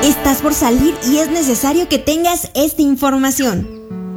Estás por salir y es necesario que tengas esta información.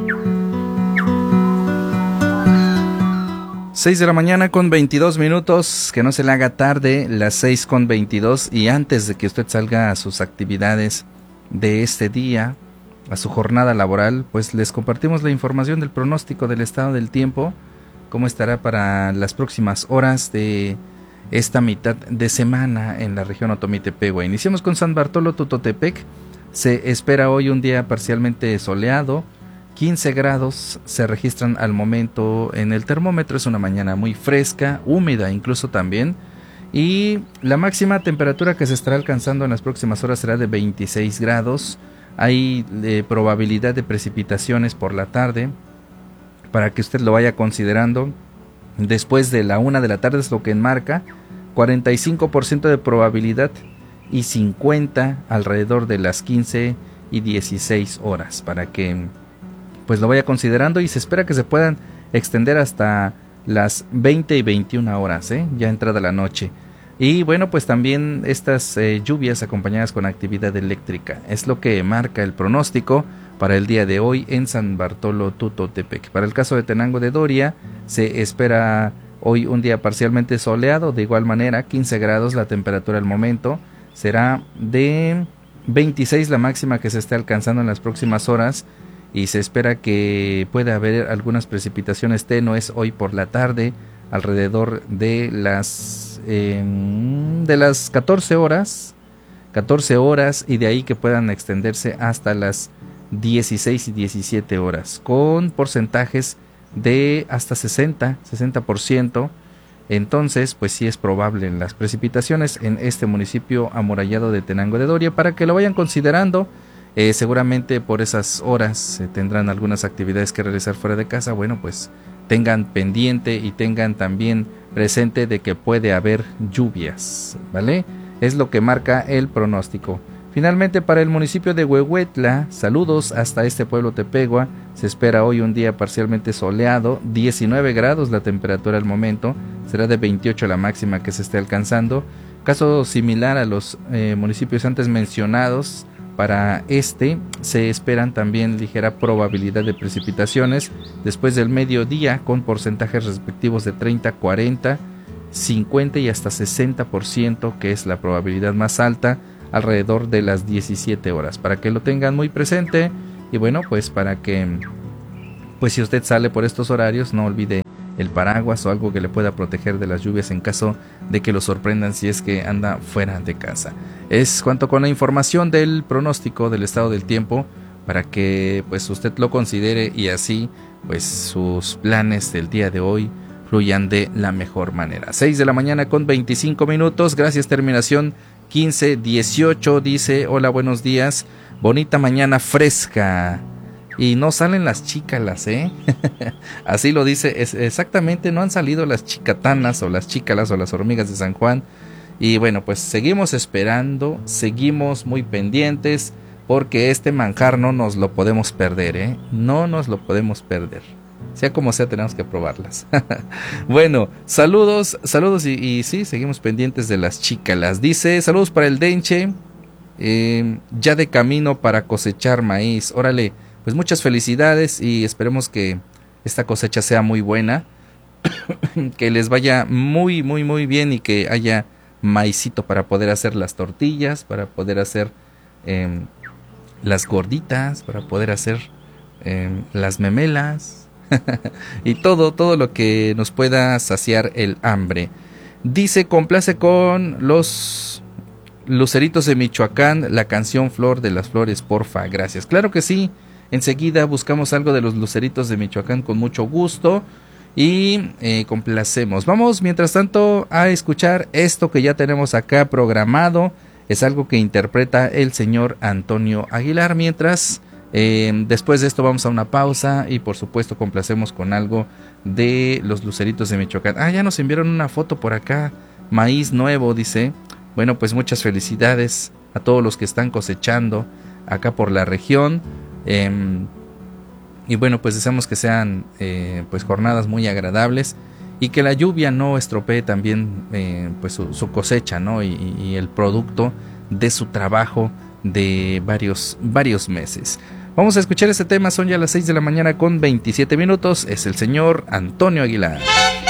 6 de la mañana con 22 minutos, que no se le haga tarde, las 6 con 22, y antes de que usted salga a sus actividades de este día, a su jornada laboral, pues les compartimos la información del pronóstico del estado del tiempo, cómo estará para las próximas horas de esta mitad de semana en la región Otomí-Tepehua. Iniciamos con San Bartolo Tutotepec. Se espera hoy un día parcialmente soleado, 15 grados se registran al momento en el termómetro. Es una mañana muy fresca, húmeda incluso también, y la máxima temperatura que se estará alcanzando en las próximas horas será de 26 grados. Hay probabilidad de precipitaciones por la tarde, para que usted lo vaya considerando. Después de la 1 de la tarde es lo que enmarca 45% de probabilidad y 50 alrededor de las 15 y 16 horas, para que pues lo vaya considerando, y se espera que se puedan extender hasta las 20 y 21 horas, ya entrada la noche. Y bueno, pues también estas lluvias acompañadas con actividad eléctrica es lo que marca el pronóstico para el día de hoy en San Bartolo Tutotepec. Para el caso de Tenango de Doria, se espera hoy un día parcialmente soleado, de igual manera 15 grados la temperatura al momento, será de 26 la máxima que se esté alcanzando en las próximas horas, y se espera que pueda haber algunas precipitaciones tenues hoy por la tarde, alrededor de las 14 horas, y de ahí que puedan extenderse hasta las 16 y 17 horas, con porcentajes de hasta 60%. Entonces, pues sí es probable las precipitaciones en este municipio amurallado de Tenango de Doria, para que lo vayan considerando. Seguramente por esas horas tendrán algunas actividades que realizar fuera de casa. Bueno, pues tengan pendiente y tengan también presente de que puede haber lluvias, ¿vale? Es lo que marca el pronóstico. Finalmente, para el municipio de Huehuetla, saludos hasta este pueblo Tepehua, se espera hoy un día parcialmente soleado, 19 grados la temperatura al momento, será de 28 la máxima que se esté alcanzando. Caso similar a los municipios antes mencionados, para se esperan también ligera probabilidad de precipitaciones después del mediodía, con porcentajes respectivos de 30, 40, 50 y hasta 60%, que es la probabilidad más alta, alrededor de las 17 horas, para que lo tengan muy presente. Y bueno, pues para que, pues si usted sale por estos horarios, no olvide el paraguas o algo que le pueda proteger de las lluvias en caso de que lo sorprendan si es que anda fuera de casa. Es cuanto con la información del pronóstico del estado del tiempo, para que pues usted lo considere y así pues sus planes del día de hoy fluyan de la mejor manera. 6 de la mañana con 25 minutos. Gracias, terminación 1518, dice: hola, buenos días, bonita mañana fresca. Y no salen las chícalas, así lo dice, exactamente, no han salido las chicatanas o las chícalas o las hormigas de San Juan. Y bueno, pues seguimos esperando, seguimos muy pendientes, porque este manjar no nos lo podemos perder, no nos lo podemos perder. Sea como sea, tenemos que probarlas. Bueno, saludos y sí, seguimos pendientes de las chícalas. Dice: saludos para el Denche, ya de camino para cosechar maíz. Órale, pues muchas felicidades y esperemos que esta cosecha sea muy buena, que les vaya muy, muy, muy bien, y que haya maicito para poder hacer las tortillas, para poder hacer las gorditas, para poder hacer las memelas y todo lo que nos pueda saciar el hambre. Dice: complace con los Luceritos de Michoacán la canción Flor de las Flores, porfa. Gracias. Claro que sí. Enseguida buscamos algo de los Luceritos de Michoacán con mucho gusto y complacemos. Vamos, mientras tanto, a escuchar esto que ya tenemos acá programado. Es algo que interpreta el señor Antonio Aguilar. Mientras, después de esto vamos a una pausa y por supuesto complacemos con algo de los Luceritos de Michoacán. Ya nos enviaron una foto por acá. Maíz nuevo, dice. Bueno, pues muchas felicidades a todos los que están cosechando acá por la región. Y bueno, pues deseamos que sean pues jornadas muy agradables, y que la lluvia no estropee también pues su cosecha, ¿no? Y el producto de su trabajo de varios meses. Vamos a escuchar este tema, son ya las 6 de la mañana con 27 minutos. Es el señor Antonio Aguilar.